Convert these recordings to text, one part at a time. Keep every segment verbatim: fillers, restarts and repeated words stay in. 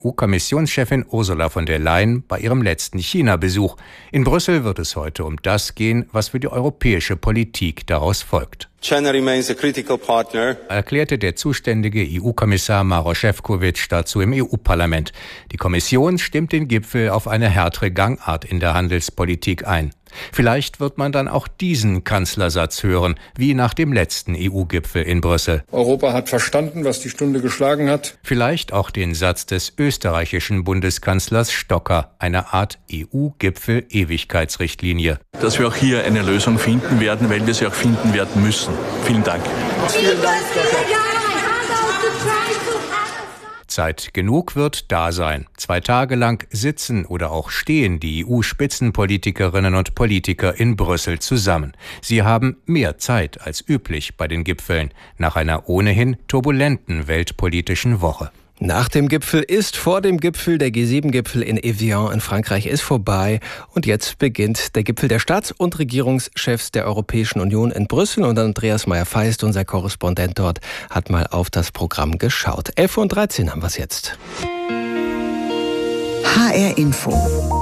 E U-Kommissionschefin Ursula von der Leyen bei ihrem letzten China-Besuch. In Brüssel wird es heute um das gehen, was für die europäische Politik daraus folgt. China remains a critical partner, erklärte der zuständige E U-Kommissar Maroš Šefčovič dazu im E U-Parlament. Die Kommission stimmt den Gipfel auf eine härtere Gangart in der Handelspolitik ein. Vielleicht wird man dann auch diesen Kanzlersatz hören, wie nach dem letzten E U-Gipfel in Brüssel. Europa hat verstanden, was die Stunde geschlagen hat. Vielleicht auch den Satz des österreichischen Bundeskanzlers Stocker, eine Art E U-Gipfel-Ewigkeitsrichtlinie. Dass wir auch hier eine Lösung finden werden, weil wir sie auch finden werden müssen. Vielen Dank. Vielen Dank, Stocker. Zeit genug wird da sein. Zwei Tage lang sitzen oder auch stehen die E U-Spitzenpolitikerinnen und Politiker in Brüssel zusammen. Sie haben mehr Zeit als üblich bei den Gipfeln, nach einer ohnehin turbulenten weltpolitischen Woche. Nach dem Gipfel ist vor dem Gipfel. Der G sieben Gipfel in Evian in Frankreich ist vorbei. Und jetzt beginnt der Gipfel der Staats- und Regierungschefs der Europäischen Union in Brüssel. Und Andreas Meyer-Feist, unser Korrespondent dort, hat mal auf das Programm geschaut. elf Uhr dreizehn haben wir es jetzt. H R Info.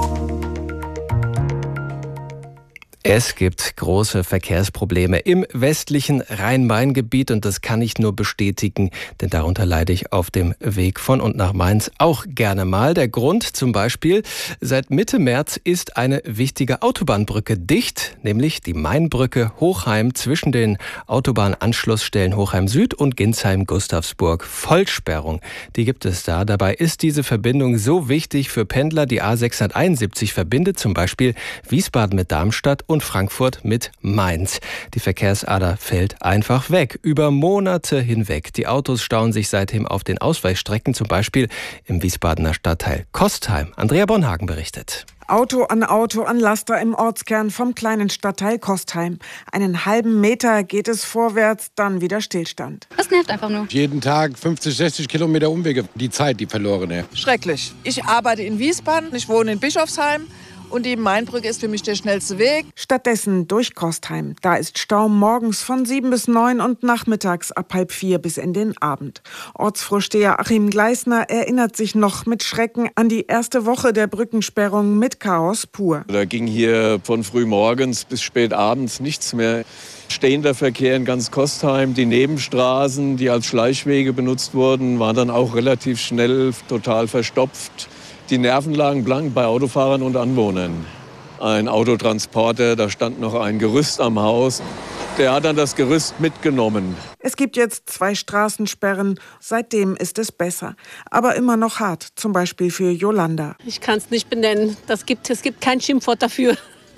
Es gibt große Verkehrsprobleme im westlichen Rhein-Main-Gebiet und das kann ich nur bestätigen, denn darunter leide ich auf dem Weg von und nach Mainz auch gerne mal. Der Grund zum Beispiel, seit Mitte März ist eine wichtige Autobahnbrücke dicht, nämlich die Mainbrücke Hochheim zwischen den Autobahnanschlussstellen Hochheim Süd und Ginsheim-Gustavsburg. Vollsperrung, die gibt es da. Dabei ist diese Verbindung so wichtig für Pendler. Die A sechshunderteinundsiebzig verbindet zum Beispiel Wiesbaden mit Darmstadt und Frankfurt mit Mainz. Die Verkehrsader fällt einfach weg, über Monate hinweg. Die Autos stauen sich seitdem auf den Ausweichstrecken, zum Beispiel im Wiesbadener Stadtteil Kostheim. Andrea Bonhagen berichtet. Auto an Auto an Laster im Ortskern vom kleinen Stadtteil Kostheim. Einen halben Meter geht es vorwärts, dann wieder Stillstand. Das nervt einfach nur. Jeden Tag fünfzig, sechzig Kilometer Umwege. Die Zeit, die verlorene. Schrecklich. Ich arbeite in Wiesbaden, ich wohne in Bischofsheim. Und die Mainbrücke ist für mich der schnellste Weg. Stattdessen durch Kostheim. Da ist Stau morgens von sieben bis neun und nachmittags ab halb vier bis in den Abend. Ortsvorsteher Achim Gleisner erinnert sich noch mit Schrecken an die erste Woche der Brückensperrung mit Chaos pur. Da ging hier von früh morgens bis spät abends nichts mehr. Stehender Verkehr in ganz Kostheim, die Nebenstraßen, die als Schleichwege benutzt wurden, waren dann auch relativ schnell total verstopft. Die Nerven lagen blank bei Autofahrern und Anwohnern. Ein Autotransporter, da stand noch ein Gerüst am Haus. Der hat dann das Gerüst mitgenommen. Es gibt jetzt zwei Straßensperren. Seitdem ist es besser. Aber immer noch hart, zum Beispiel für Jolanda. Ich kann es nicht benennen. Das gibt, es gibt kein Schimpfwort dafür.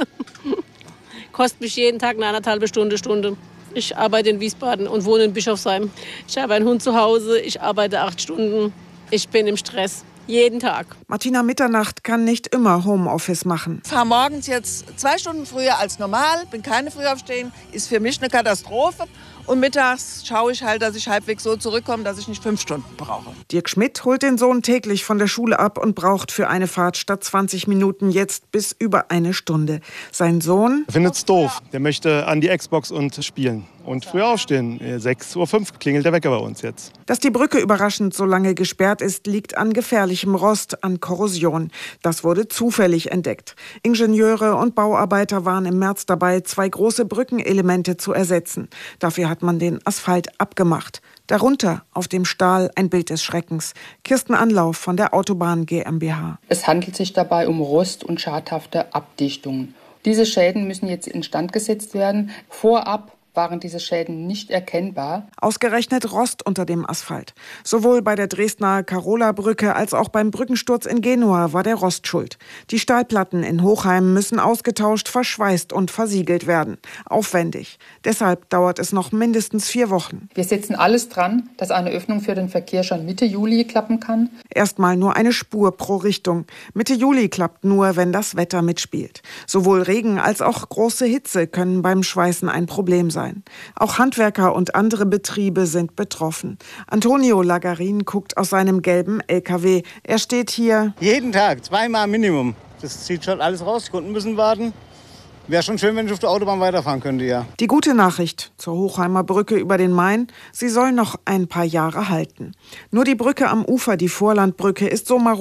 Kostet mich jeden Tag eine anderthalbe Stunde, Stunde. Ich arbeite in Wiesbaden und wohne in Bischofsheim. Ich habe einen Hund zu Hause. Ich arbeite acht Stunden. Ich bin im Stress. Jeden Tag. Martina Mitternacht kann nicht immer Homeoffice machen. Ich fahre morgens jetzt zwei Stunden früher als normal, bin keine Frühaufstehen, ist für mich eine Katastrophe. Und mittags schaue ich halt, dass ich halbwegs so zurückkomme, dass ich nicht fünf Stunden brauche. Dirk Schmidt holt den Sohn täglich von der Schule ab und braucht für eine Fahrt statt zwanzig Minuten jetzt bis über eine Stunde. Sein Sohn findet's doof. Der möchte an die Xbox und spielen. Und früh aufstehen. sechs Uhr fünf klingelt der Wecker bei uns jetzt. Dass die Brücke überraschend so lange gesperrt ist, liegt an gefährlichem Rost, an Korrosion. Das wurde zufällig entdeckt. Ingenieure und Bauarbeiter waren im März dabei, zwei große Brückenelemente zu ersetzen. Dafür hat man den Asphalt abgemacht. Darunter auf dem Stahl ein Bild des Schreckens. Kirsten Anlauf von der Autobahn GmbH. Es handelt sich dabei um Rost und schadhafte Abdichtungen. Diese Schäden müssen jetzt instand gesetzt werden. Vorab waren diese Schäden nicht erkennbar. Ausgerechnet Rost unter dem Asphalt. Sowohl bei der Dresdner Karola-Brücke als auch beim Brückensturz in Genua war der Rost schuld. Die Stahlplatten in Hochheim müssen ausgetauscht, verschweißt und versiegelt werden. Aufwendig. Deshalb dauert es noch mindestens vier Wochen. Wir setzen alles dran, dass eine Öffnung für den Verkehr schon Mitte Juli klappen kann. Erstmal nur eine Spur pro Richtung. Mitte Juli klappt nur, wenn das Wetter mitspielt. Sowohl Regen als auch große Hitze können beim Schweißen ein Problem sein. Auch Handwerker und andere Betriebe sind betroffen. Antonio Lagarin guckt aus seinem gelben L K W. Er steht hier jeden Tag, zweimal Minimum. Das zieht schon alles raus. Die Kunden müssen warten. Wäre schon schön, wenn ich auf der Autobahn weiterfahren könnte, ja. Die gute Nachricht zur Hochheimer Brücke über den Main: Sie soll noch ein paar Jahre halten. Nur die Brücke am Ufer, die Vorlandbrücke, ist so marode.